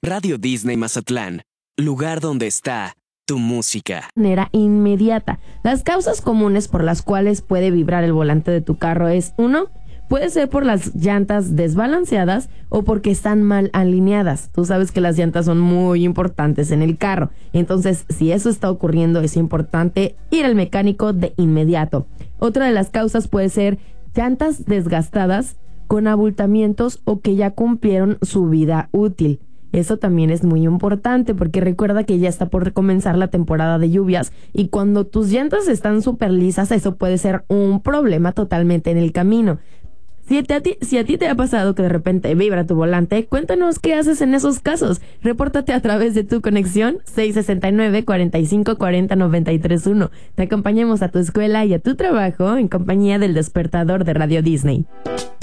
Radio Disney Mazatlán, lugar donde está tu música. De manera inmediata. Las causas comunes por las cuales puede vibrar el volante de tu carro es: 1. Puede ser por las llantas desbalanceadas o porque están mal alineadas. Tú sabes que las llantas son muy importantes en el carro. Entonces, si eso está ocurriendo, es importante ir al mecánico de inmediato. Otra de las causas puede ser llantas desgastadas con abultamientos o que ya cumplieron su vida útil. Eso también es muy importante porque recuerda que ya está por comenzar la temporada de lluvias y cuando tus llantas están súper lisas, eso puede ser un problema totalmente en el camino. Si a ti te ha pasado que de repente vibra tu volante, cuéntanos qué haces en esos casos. Repórtate a través de tu conexión 669-4540-931. Te acompañamos a tu escuela y a tu trabajo en compañía del despertador de Radio Disney.